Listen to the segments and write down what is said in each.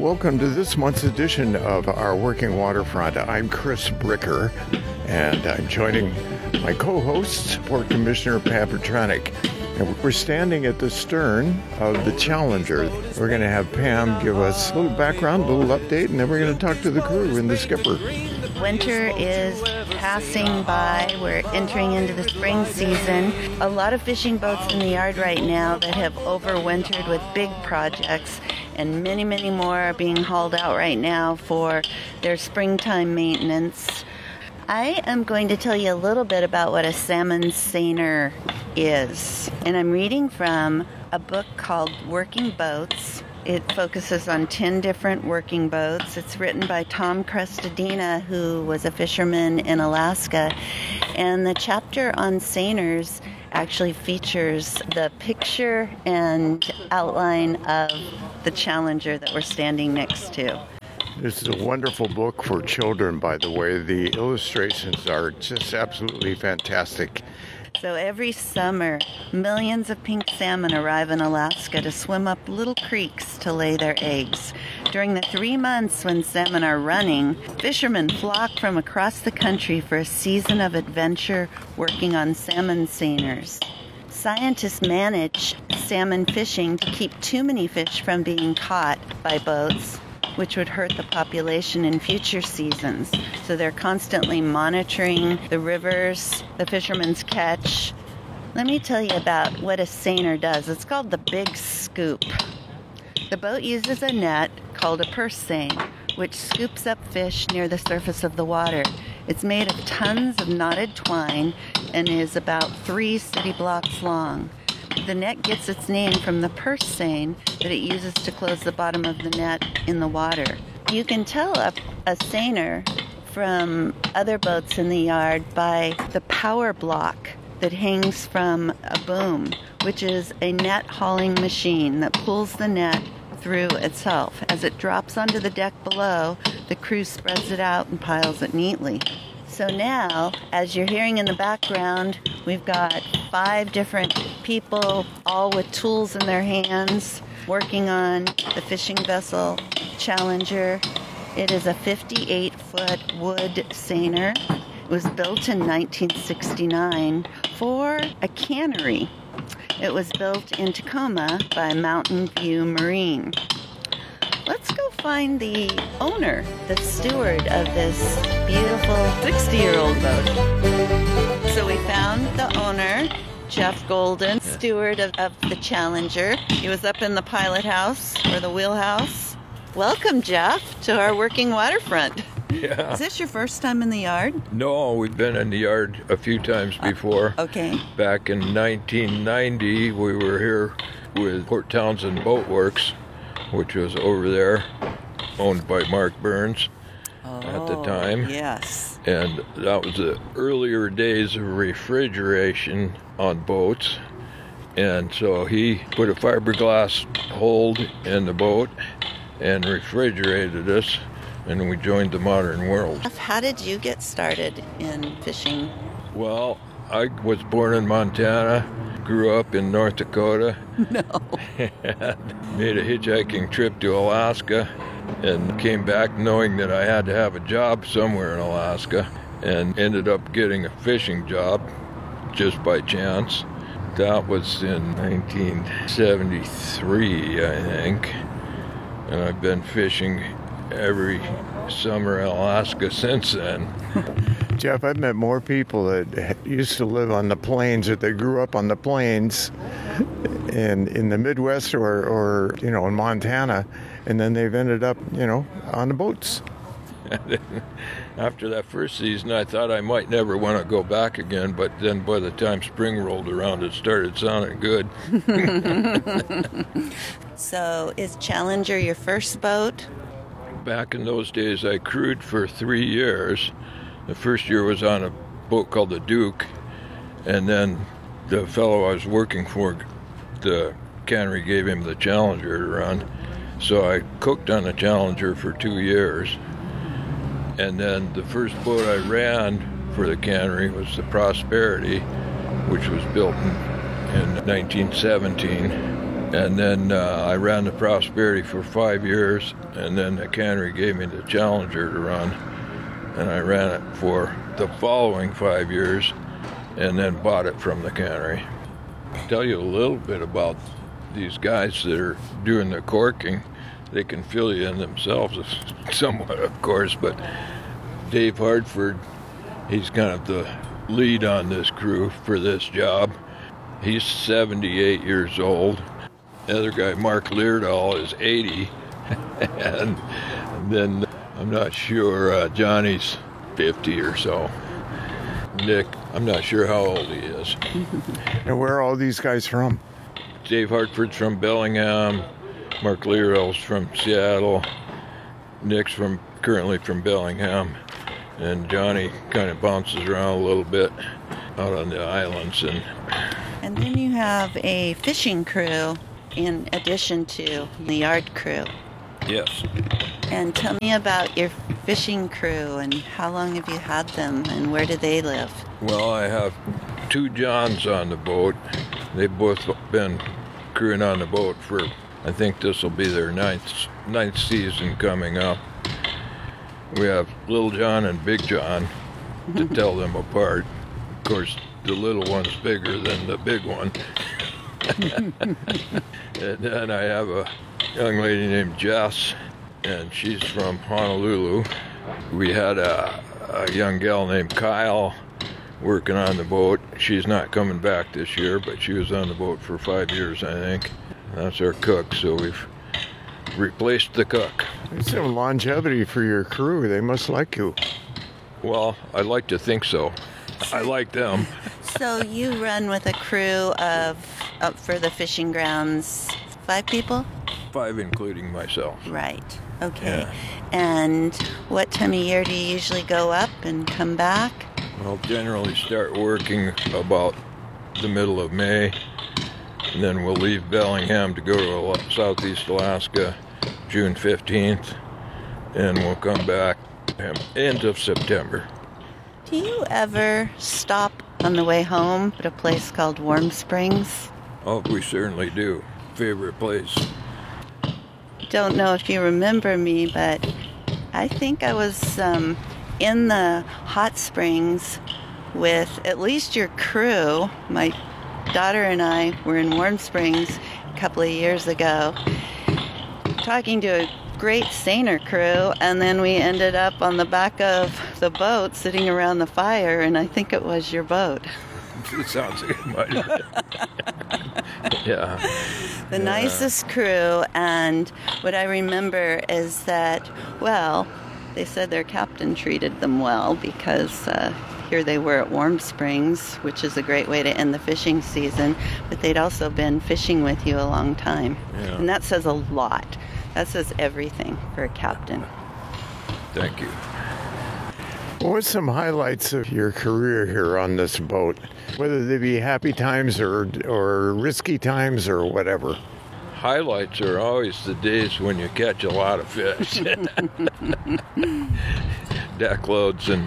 welcome to this month's edition of our Working Waterfront. I'm Chris Bricker, and I'm joining my co-host, Port Commissioner Pam Petranek. And we're standing at the stern of the Challenger. We're going to have Pam give us a little background, a little update, and then we're going to talk to the crew and the skipper. Winter is passing by. We're entering into the spring season. A lot of fishing boats in the yard right now that have overwintered with big projects, and many, many more are being hauled out right now for their springtime maintenance. I am going to tell you a little bit about what a salmon seiner is. And I'm reading from a book called Working Boats. It focuses on 10 different working boats. It's written by Tom Crestodina, who was a fisherman in Alaska. And the chapter on seiners actually features the picture and outline of the Challenger that we're standing next to. This is a wonderful book for children, by the way. The illustrations are just absolutely fantastic. So every summer, millions of pink salmon arrive in Alaska to swim up little creeks to lay their eggs. During the 3 months when salmon are running, fishermen flock from across the country for a season of adventure working on salmon seiners. Scientists manage salmon fishing to keep too many fish from being caught by boats, which would hurt the population in future seasons. So they're constantly monitoring the rivers, the fishermen's catch. Let me tell you about what a seiner does. It's called the Big Scoop. The boat uses a net called a purse seine, which scoops up fish near the surface of the water. It's made of tons of knotted twine and is about 3 city blocks long. The net gets its name from the purse seine that it uses to close the bottom of the net in the water. You can tell a seiner from other boats in the yard by the power block that hangs from a boom, which is a net hauling machine that pulls the net through itself. As it drops onto the deck below, the crew spreads it out and piles it neatly. So now, as you're hearing in the background, we've got 5 different people, all with tools in their hands, working on the fishing vessel Challenger. It is a 58-foot wood seiner. It was built in 1969 for a cannery. It was built in Tacoma by Mountain View Marine. Let's go find the owner, the steward of this beautiful 60-year-old boat. So we found the owner, Jeff Golden, steward of the Challenger. He was up in the pilot house, or the wheelhouse. Welcome, Jeff, to our Working Waterfront. Yeah. Is this your first time in the yard? No, we've been in the yard a few times before. Okay. Back in 1990, we were here with Port Townsend Boat Works, which was over there, owned by Mark Burns at the time. Yes. And that was the earlier days of refrigeration on boats. And so he put a fiberglass hold in the boat and refrigerated us, and we joined the modern world. How did you get started in fishing? Well, I was born in Montana, grew up in North Dakota. No. And made a hitchhiking trip to Alaska and came back knowing that I had to have a job somewhere in Alaska, and ended up getting a fishing job just by chance. That was in 1973, I think. And I've been fishing every summer in Alaska since then. Jeff, I've met more people that used to live on the plains, or they grew up on the plains in the Midwest or in Montana, and then they've ended up, on the boats. After that first season, I thought I might never want to go back again, but then by the time spring rolled around, it started sounding good. So is Challenger your first boat? Back in those days, I crewed for 3 years. The first year was on a boat called the Duke, and then the fellow I was working for, the cannery, gave him the Challenger to run. So I cooked on the Challenger for 2 years. And then the first boat I ran for the cannery was the Prosperity, which was built in 1917. And then I ran the Prosperity for 5 years, and then the cannery gave me the Challenger to run, and I ran it for the following 5 years, and then bought it from the cannery. Tell you a little bit about these guys that are doing the corking. They can fill you in themselves somewhat, of course, but Dave Hartford, he's kind of the lead on this crew for this job. He's 78 years old. The other guy, Mark Leardahl, is 80. And then I'm not sure, Johnny's 50 or so. Nick, I'm not sure how old he is. And where are all these guys from? Dave Hartford's from Bellingham. Mark Leardahl's from Seattle. Nick's currently from Bellingham. And Johnny kind of bounces around a little bit out on the islands. And then you have a fishing crew in addition to the yard crew. Yes. And tell me about your fishing crew and how long have you had them and where do they live? Well, I have 2 Johns on the boat. They've both been crewing on the boat for, I think this will be their ninth season coming up. We have Little John and Big John to tell them apart. Of course, the little one's bigger than the big one. And then I have a young lady named Jess, and she's from Honolulu. We had a young gal named Kyle working on the boat. She's not coming back this year, but she was on the boat for 5 years, I think. That's our cook, so we've replaced the cook. There's some longevity for your crew. They must like you. Well, I like to think so. I like them. So you run with a crew of, up for the fishing grounds, 5 people? 5 including myself. Right. Okay. Yeah. And what time of year do you usually go up and come back? I'll generally start working about the middle of May, and then we'll leave Bellingham to go to Southeast Alaska June 15th, and we'll come back end of September. Do you ever stop on the way home at a place called Warm Springs? Oh, we certainly do. Favorite place. Don't know if you remember me, but I think I was in the hot springs with at least your crew. My daughter and I were in Warm Springs a couple of years ago talking to a great seiner crew, and then we ended up on the back of the boat sitting around the fire, and I think it was your boat. It sounds like it might have been. Yeah. The nicest crew, and what I remember is that, well, they said their captain treated them well because here they were at Warm Springs, which is a great way to end the fishing season, but they'd also been fishing with you a long time. Yeah. And that says a lot. That says everything for a captain. Thank you. What's some highlights of your career here on this boat? Whether they be happy times or risky times or whatever. Highlights are always the days when you catch a lot of fish. Deck loads and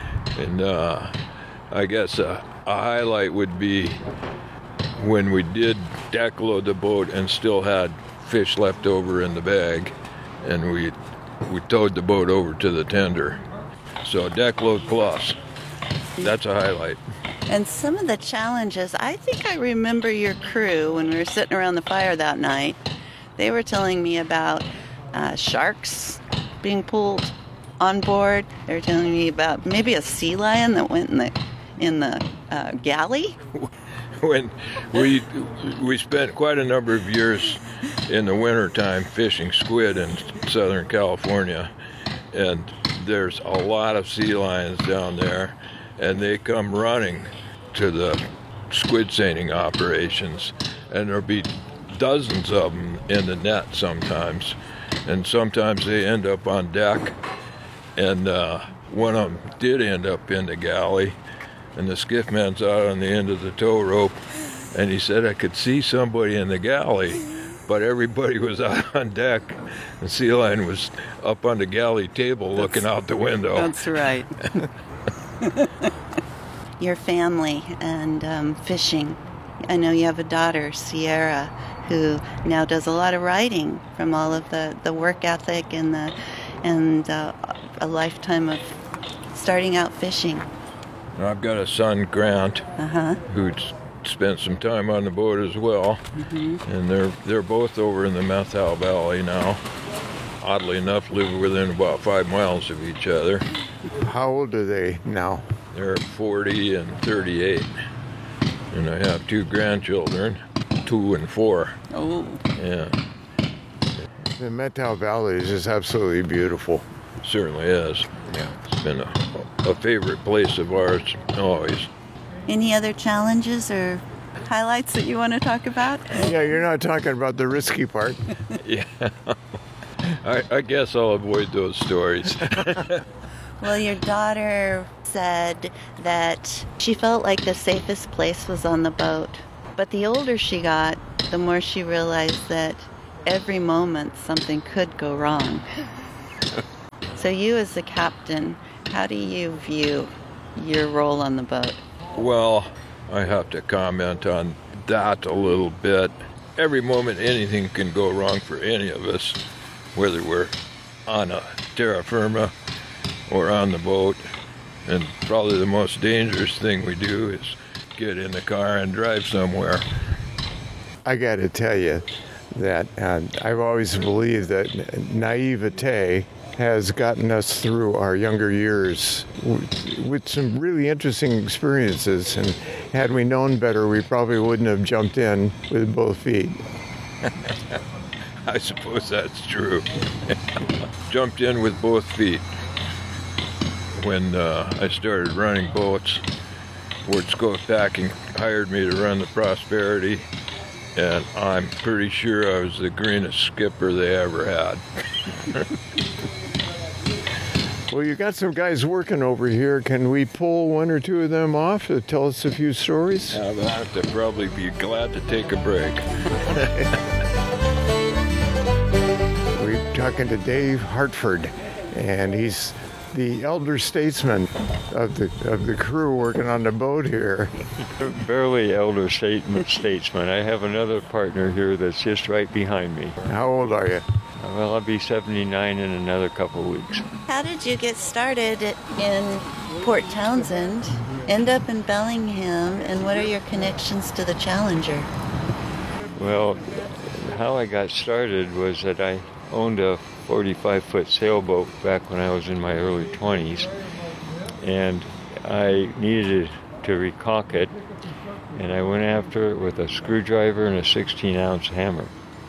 I guess a highlight would be when we did deck load the boat and still had fish left over in the bag, and we towed the boat over to the tender. So deck load plus, that's a highlight. And some of the challenges, I think I remember your crew when we were sitting around the fire that night. They were telling me about sharks being pulled on board. They were telling me about maybe a sea lion that went in the galley. When we spent quite a number of years in the wintertime fishing squid in Southern California, and there's a lot of sea lions down there, and they come running to the squid seining operations, and there'll be dozens of them in the net sometimes, and sometimes they end up on deck, and one of them did end up in the galley, and the skiff man's out on the end of the tow rope, and he said, I could see somebody in the galley, but everybody was out on deck. The sea lion was up on the galley table looking out the window. That's right. Your family and fishing. I know you have a daughter, Sierra, who now does a lot of writing from all of the work ethic and a lifetime of starting out fishing. And I've got a son, Grant, who's spent some time on the boat as well, and they're both over in the Methal Valley now. Oddly enough, live within about 5 miles of each other. How old are they now? They're 40 and 38, and I have 2 grandchildren, 2 and 4. Oh. Yeah, The Methal Valley is just absolutely beautiful. certainly is. Yeah. It's been a favorite place of ours always. Any other challenges or highlights that you want to talk about? Yeah, you're not talking about the risky part. Yeah, I guess I'll avoid those stories. Well, your daughter said that she felt like the safest place was on the boat. But the older she got, the more she realized that every moment something could go wrong. So you as the captain, how do you view your role on the boat? Well, I have to comment on that a little bit. Every moment anything can go wrong for any of us, whether we're on a terra firma or on the boat. And probably the most dangerous thing we do is get in the car and drive somewhere. I got to tell you that I've always believed that naivete has gotten us through our younger years with some really interesting experiences. And had we known better, we probably wouldn't have jumped in with both feet. I suppose that's true. Jumped in with both feet. When I started running boats, Ward Scope Packing hired me to run the Prosperity, and I'm pretty sure I was the greenest skipper they ever had. Well, you got some guys working over here. Can we pull one or two of them off to tell us a few stories? I'll have to probably be glad to take a break. We're talking to Dave Hartford, and he's the elder statesman of the crew working on the boat here. Barely elder statesman. I have another partner here that's just right behind me. How old are you? Well, I'll be 79 in another couple of weeks. How did you get started in Port Townsend, end up in Bellingham, and what are your connections to the Challenger? Well, how I got started was that I owned a 45-foot sailboat back when I was in my early 20s, and I needed to recaulk it, and I went after it with a screwdriver and a 16-ounce hammer.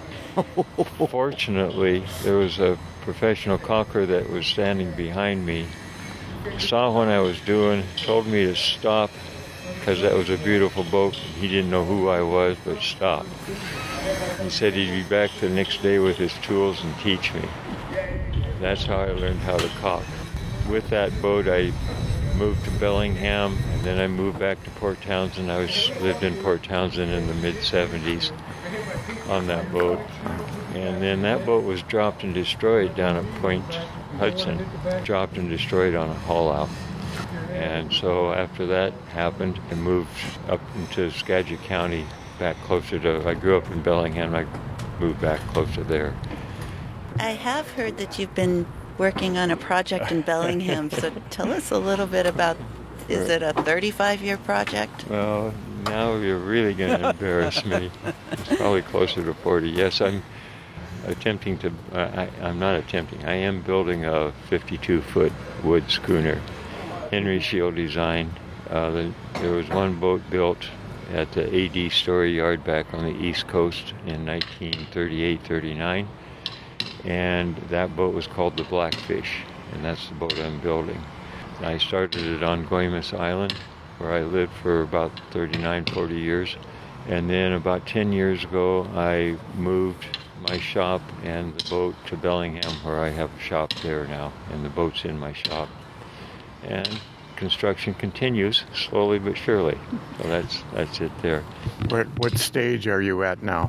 Fortunately, there was a professional caulker that was standing behind me, saw what I was doing, told me to stop because that was a beautiful boat. He didn't know who I was, but stop. He said he'd be back the next day with his tools and teach me. That's how I learned how to caulk. With that boat, I moved to Bellingham, and then I moved back to Port Townsend. I lived in Port Townsend in the mid-'70s on that boat. And then that boat was dropped and destroyed down at Point Hudson, dropped and destroyed on a haul out. And so after that happened, I moved up into Skagit County, back closer to, I grew up in Bellingham, I moved back closer there. I have heard that you've been working on a project in Bellingham, so tell us a little bit about, is it a 35-year project? Well, now you're really going to embarrass me. It's probably closer to 40. Yes, I'm attempting to, I'm not attempting, I am building a 52-foot wood schooner, Henry Shield design. There was one boat built at the AD Story Yard back on the East Coast in 1938-39, and that boat was called the Blackfish, and that's the boat I'm building. I started it on Guaymas Island, where I lived for about 39-40 years, and then about 10 years ago I moved my shop and the boat to Bellingham, where I have a shop there now, and the boat's in my shop. And construction continues slowly but surely. So that's it there. What stage are you at now?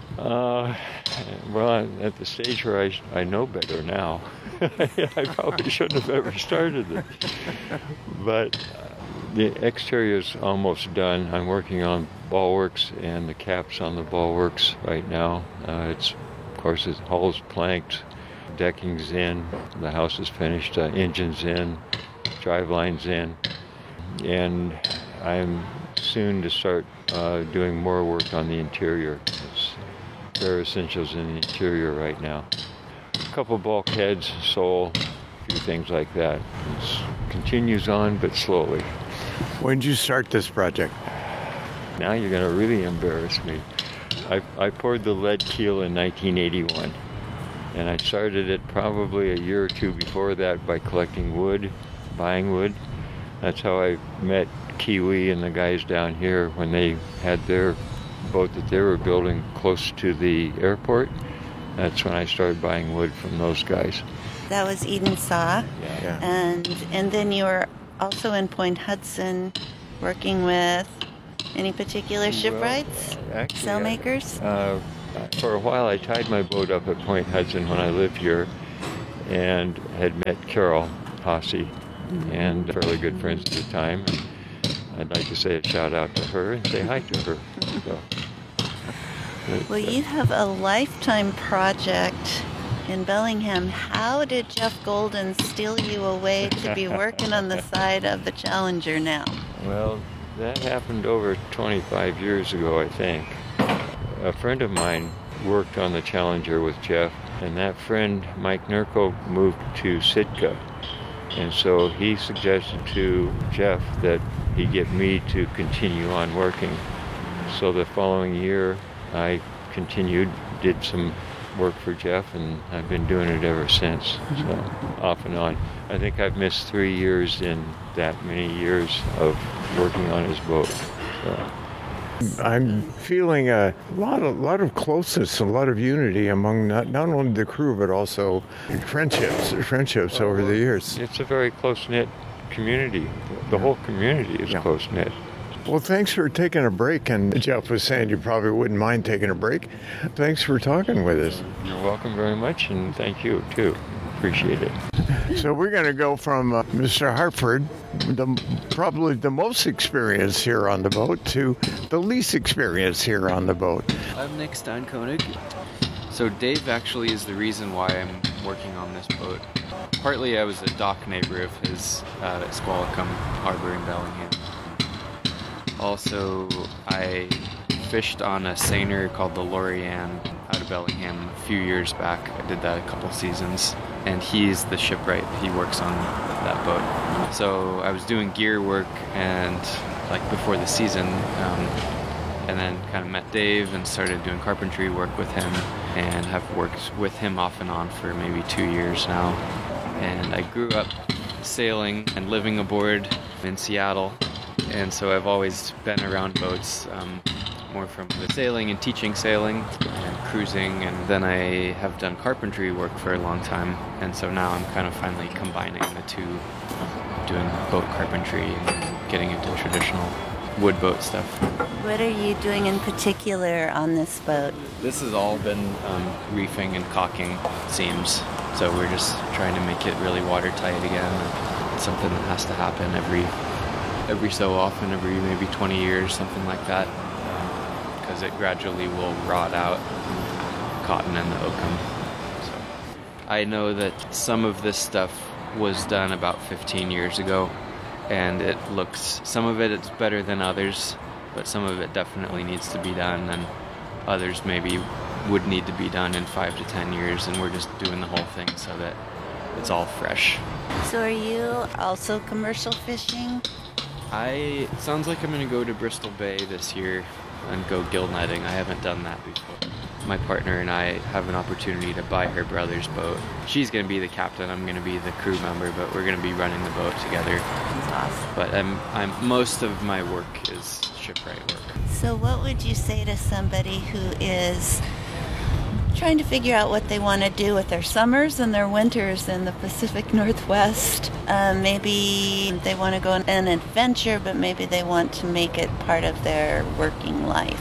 Well, I'm at the stage where I know better now. I probably shouldn't have ever started it. But The exterior is almost done. I'm working on bulwarks and the caps on the bulwarks right now. Of course, the hull's planked, decking's in, the house is finished, engine's in, drivelines in, and I'm soon to start doing more work on the interior. Bare essentials in the interior right now. A couple bulkheads, sole, a few things like that. It continues on, but slowly. When did you start this project? Now you're going to really embarrass me. I poured the lead keel in 1981, and I started it probably a year or two before that by collecting wood, buying wood. That's how I met Kiwi and the guys down here when they had their boat that they were building close to the airport. That's when I started buying wood from those guys. That was Eden Saw. Yeah. And then you were also in Point Hudson working with any particular shipwrights? Actually, Sailmakers? For a while I tied my boat up at Point Hudson when I lived here and had met Carol Hossey and fairly good friends at the time. I'd like to say a shout out to her and say hi to her. So, Well, you have a lifetime project in Bellingham. How did Jeff Golden steal you away to be working on the side of the Challenger now? well, that happened over 25 years ago, I think. A friend of mine worked on the Challenger with Jeff, and that friend, Mike Nurko, moved to Sitka. And so he suggested to Jeff that he get me to continue on working. So the following year, I continued, did some work for Jeff, and I've been doing it ever since, so off and on. I think I've missed 3 years in that many years of working on his boat. So. I'm feeling a lot of closeness, a lot of unity among not only the crew but also friendships over the years. It's a very close-knit community. The whole community is close-knit. Well, thanks for taking a break. And Jeff was saying you probably wouldn't mind taking a break. Thanks for talking with us. You're welcome very much, and thank you, too. Appreciate it. So we're going to go from Mr. Hartford, probably the most experienced here on the boat, to the least experienced here on the boat. I'm Nick Steinkoenig. So Dave actually is the reason why I'm working on this boat. Partly I was a dock neighbor of his at Squalicum Harbor in Bellingham. Also, I fished on a seiner called the Lorianne out of Bellingham a few years back. I did that a couple seasons, and he's the shipwright. He works on that boat. So I was doing gear work and like before the season, and then kind of met Dave and started doing carpentry work with him, and have worked with him off and on for maybe 2 years now. And I grew up sailing and living aboard in Seattle, and so I've always been around boats, more from the sailing and teaching sailing and cruising, and then I have done carpentry work for a long time, and so now I'm kind of finally combining the two, doing boat carpentry and getting into traditional wood boat stuff. What are you doing in particular on this boat? This has all been reefing and caulking seams, so we're just trying to make it really watertight again. It's something that has to happen every so often, every maybe 20 years, something like that, because it gradually will rot out, cotton and the oakum. So I know that some of this stuff was done about 15 years ago, and some of it's better than others, but some of it definitely needs to be done, and others maybe would need to be done in 5 to 10 years, and we're just doing the whole thing so that it's all fresh. So are you also commercial fishing? It sounds like I'm going to go to Bristol Bay this year and go gill netting. I haven't done that before. My partner and I have an opportunity to buy her brother's boat. She's going to be the captain, I'm going to be the crew member, but we're going to be running the boat together. That's awesome. But most of my work is shipwright work. So what would you say to somebody who is trying to figure out what they want to do with their summers and their winters in the Pacific Northwest? Maybe they want to go on an adventure, but maybe they want to make it part of their working life.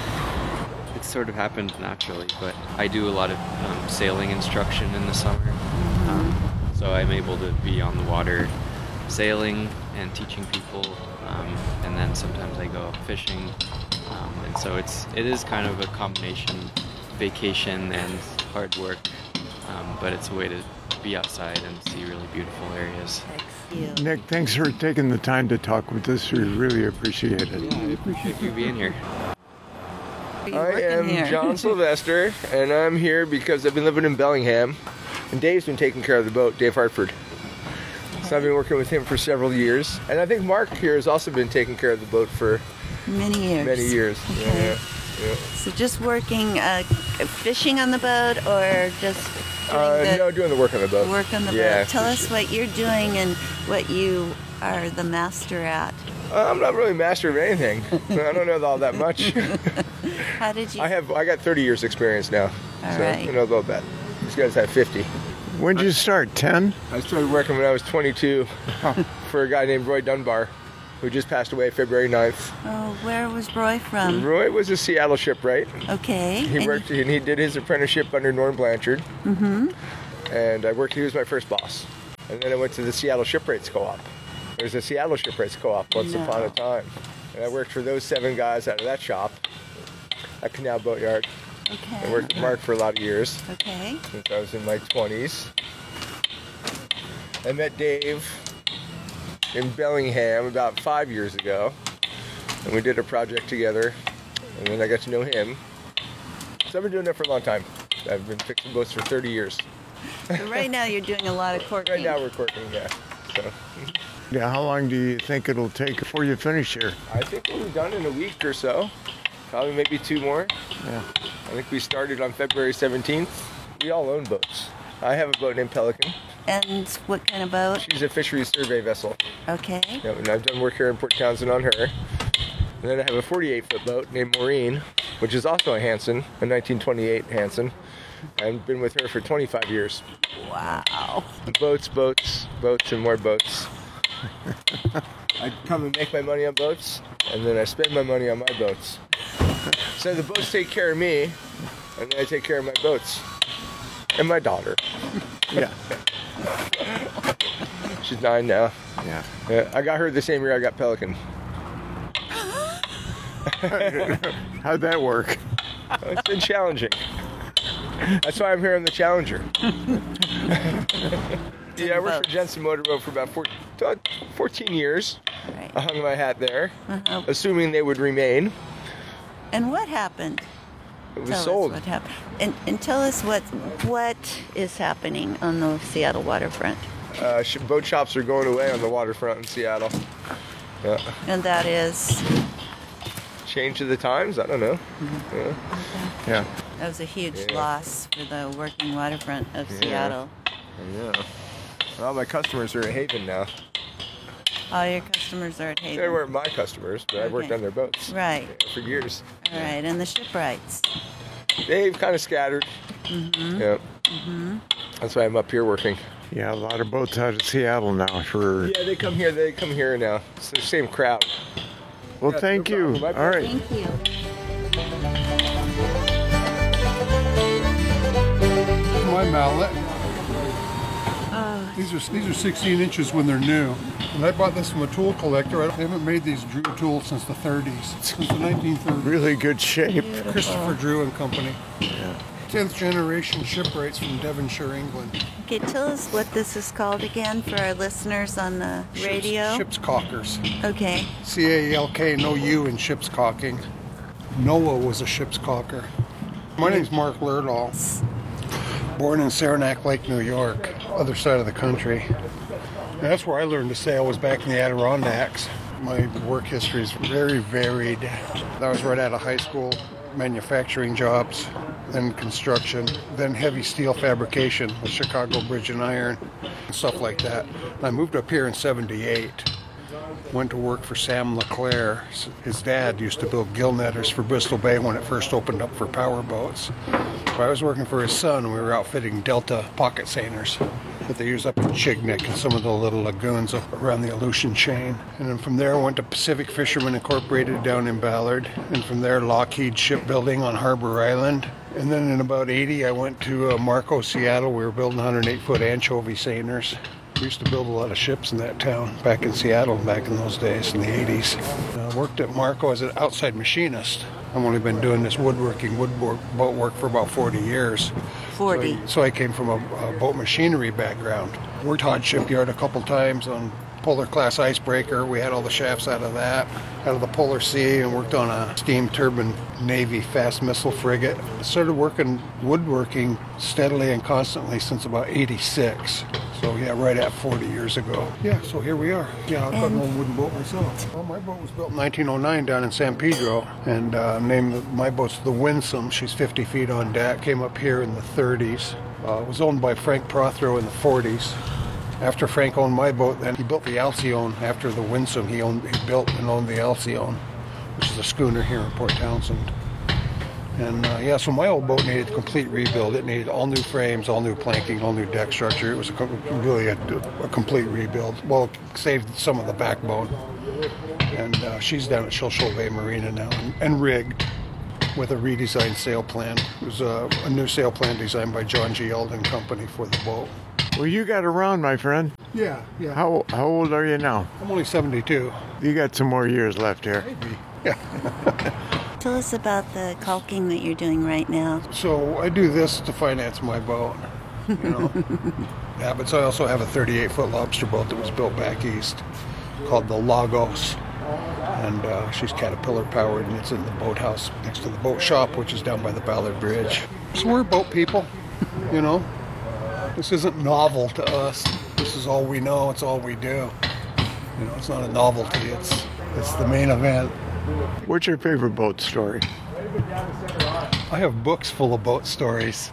It sort of happened naturally, but I do a lot of sailing instruction in the summer. So I'm able to be on the water sailing and teaching people and then sometimes I go fishing. And so it is kind of a combination, vacation and hard work, but it's a way to be outside and see really beautiful areas. Nick, thanks for taking the time to talk with us. We really appreciate it. Yeah, I appreciate you being here. I am John Sylvester, and I'm here because I've been living in Bellingham, and Dave's been taking care of the boat, Dave Hartford. So I've been working with him for several years, and I think Mark here has also been taking care of the boat for many years. Okay. Yeah. So just working, fishing on the boat, or just doing the work on the boat. Work on the boat. Tell us what you're doing and what you are the master at. I'm not really master of anything. I don't know all that much. How did you? I got 30 years experience now. All so right. I know about that. These guys have 50. When did you start? 10? I started working when I was 22 for a guy named Roy Dunbar, who just passed away February 9th. Oh, where was Roy from? Roy was a Seattle shipwright. Okay. He did his apprenticeship under Norm Blanchard. Mm-hmm. And he was my first boss. And then I went to the Seattle Shipwrights Co-op. There's a Seattle Shipwrights Co-op once upon a time. And I worked for those 7 guys out of that shop at Canal Boatyard. Okay. I worked with Mark for a lot of years. Okay. Since I was in my 20s. I met Dave in Bellingham about 5 years ago, and we did a project together, and then I got to know him. So I've been doing that for a long time. I've been fixing boats for 30 years. So right now you're doing a lot of corking. Right now we're corking, yeah. So. Yeah, how long do you think it'll take before you finish here? I think we'll be done in a week or so. Probably maybe 2 more. Yeah. I think we started on February 17th. We all own boats. I have a boat named Pelican. And what kind of boat? She's a fisheries survey vessel. Okay. Yeah, and I've done work here in Port Townsend on her. And then I have a 48-foot boat named Maureen, which is also a Hansen, a 1928 Hansen. I've been with her for 25 years. Wow. Boats, and more boats. I come and make my money on boats, and then I spend my money on my boats. So the boats take care of me, and then I take care of my boats. And my daughter. Yeah. She's 9 now. Yeah. I got her the same year I got Pelican. How'd that work? It's been challenging. That's why I'm here on the Challenger. Yeah, I worked for Jensen Motorboat for about 14 years. Right. I hung my hat there, assuming they would remain. And what happened? It was Tell sold. us what happened. And tell us what is happening on the Seattle waterfront. Boat shops are going away on the waterfront in Seattle. Yeah. And that is? Change of the times? I don't know. Yeah. That was a huge loss for the working waterfront of Seattle. Yeah. Well, my customers are at Haven now. All your customers are at Haven. They weren't my customers, but I worked on their boats. Right. For years. All right, and the shipwrights. They've kind of scattered. Mm-hmm. Yeah. Mm-hmm. That's why I'm up here working. Yeah, a lot of boats out of Seattle now for... Yeah, they come here now. It's the same crowd. Well, thank you. All right. Thank you. My mallet. These are 16 inches when they're new. And I bought this from a tool collector. They haven't made these Drew tools since the 30s, since the 1930s. Really good shape. Christopher Drew and Company. Yeah. 10th generation shipwrights from Devonshire, England. Okay, tell us what this is called again for our listeners on the radio. Ship's caulkers. Okay. C-A-L-K, no U in ship's caulking. Noah was a ship's caulker. My name's Mark Lerdahl. Born in Saranac Lake, New York, other side of the country. And that's where I learned to sail, was back in the Adirondacks. My work history is very varied. I was right out of high school, manufacturing jobs, then construction, then heavy steel fabrication with Chicago Bridge and Iron, and stuff like that. And I moved up here in 78. Went to work for Sam LeClaire. His dad used to build gill netters for Bristol Bay when it first opened up for power boats. So I was working for his son, and we were outfitting Delta pocket seiners that they use up in Chignik and some of the little lagoons around the Aleutian chain. And then from there I went to Pacific Fishermen Incorporated down in Ballard, and from there Lockheed Shipbuilding on Harbor Island. And then in about 80 I went to Marco, Seattle. We were building 108-foot anchovy seiners. We used to build a lot of ships in that town back in Seattle back in those days in the 80s. I worked at Marco as an outside machinist. I've only been doing this boat work for about 40 years. 40. So I came from a boat machinery background. Worked Hod Shipyard a couple times on Polar class icebreaker. We had all the shafts out of that, out of the Polar Sea, and worked on a steam turbine Navy fast missile frigate. Started working woodworking steadily and constantly since about 86. So yeah, right at 40 years ago. Yeah, so here we are. Yeah, I've got an old wooden boat myself. Well, my boat was built in 1909 down in San Pedro, and my boat's the Winsome. She's 50 feet on deck. Came up here in the 30s. It was owned by Frank Prothero in the 40s. After Frank owned my boat, then he built the Alcyone. After the Winsome, he built and owned the Alcyone, which is a schooner here in Port Townsend. And so my old boat needed a complete rebuild. It needed all new frames, all new planking, all new deck structure. It was really a complete rebuild. Well, it saved some of the backbone. And she's down at Shilshole Bay Marina now and rigged with a redesigned sail plan. It was a new sail plan designed by John G. Eldon Company for the boat. Well, you got around, my friend. Yeah. How old are you now? I'm only 72. You got some more years left here. Maybe. Yeah. Tell us about the caulking that you're doing right now. So I do this to finance my boat, Yeah, but so I also have a 38-foot lobster boat that was built back east called the Lagos. And she's Caterpillar powered, and it's in the boathouse next to the boat shop, which is down by the Ballard Bridge. So we're boat people, This isn't novel to us. This is all we know. It's all we do. It's not a novelty. It's the main event. What's your favorite boat story? I have books full of boat stories.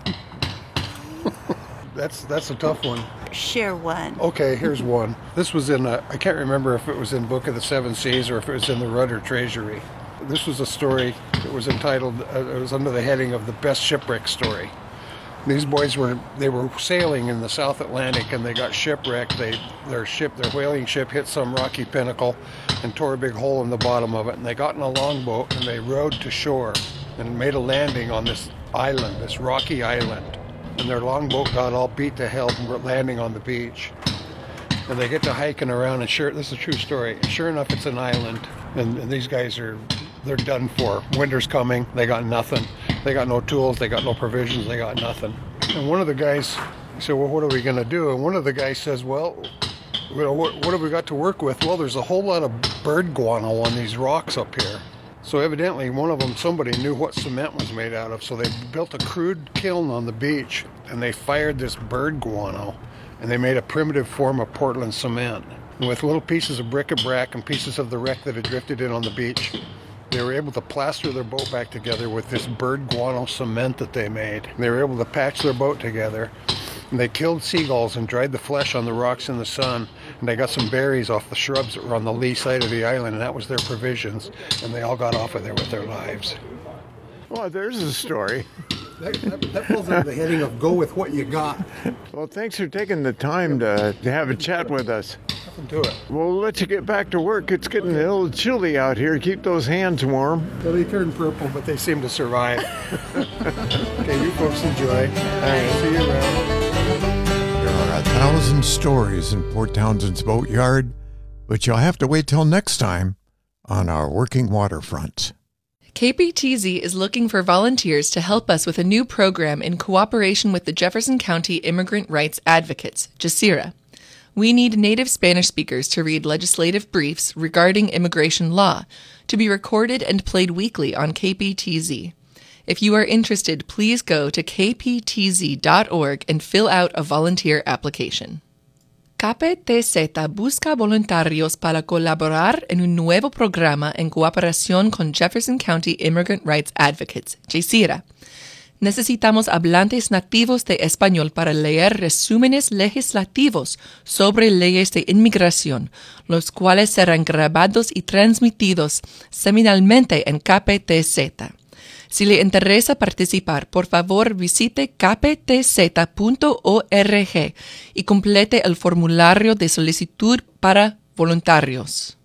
That's a tough one. Share one. Okay, here's one. This was I can't remember if it was in Book of the Seven Seas or if it was in the Rudder Treasury. This was a story that was entitled, it was under the heading of the best shipwreck story. These boys were sailing in the South Atlantic and they got shipwrecked. Their whaling ship hit some rocky pinnacle and tore a big hole in the bottom of it. And they got in a longboat and they rowed to shore and made a landing on this island, this rocky island. And their longboat got all beat to hell and were landing on the beach. And they get to hiking around and this is a true story. Sure enough, it's an island. And these guys they're done for. Winter's coming. They got nothing. They got no tools. They got no provisions. They got nothing. And one of the guys said, well, what are we going to do? And one of the guys says, well, what have we got to work with? Well, there's a whole lot of bird guano on these rocks up here. So evidently somebody knew what cement was made out of. So they built a crude kiln on the beach and they fired this bird guano and they made a primitive form of Portland cement. And with little pieces of bric-a-brac and pieces of the wreck that had drifted in on the beach, they were able to plaster their boat back together with this bird guano cement that they made. They were able to patch their boat together. And they killed seagulls and dried the flesh on the rocks in the sun. And they got some berries off the shrubs that were on the lee side of the island, and that was their provisions. And they all got off of there with their lives. Well, there's a story. That falls under the heading of go with what you got. Well, thanks for taking the time to have a chat with us. Nothing to it. We'll let you get back to work. It's getting a little chilly out here. Keep those hands warm. Well, they turn purple, but they seem to survive. Okay, you folks enjoy. See you around. There are 1,000 stories in Port Townsend's boatyard, but you'll have to wait till next time on our Working Waterfront. KPTZ is looking for volunteers to help us with a new program in cooperation with the Jefferson County Immigrant Rights Advocates, JSIRA. We need native Spanish speakers to read legislative briefs regarding immigration law, to be recorded and played weekly on KPTZ. If you are interested, please go to kptz.org and fill out a volunteer application. KPTZ busca voluntarios para colaborar en un nuevo programa en cooperación con Jefferson County Immigrant Rights Advocates, JSIRA. Necesitamos hablantes nativos de español para leer resúmenes legislativos sobre leyes de inmigración, los cuales serán grabados y transmitidos semanalmente en KPTZ. Si le interesa participar, por favor visite kptz.org y complete el formulario de solicitud para voluntarios.